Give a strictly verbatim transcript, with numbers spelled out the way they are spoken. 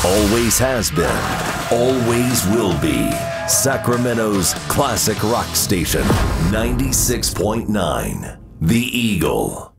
Always has been, always will be. Sacramento's classic rock station, ninety-six point nine, The Eagle.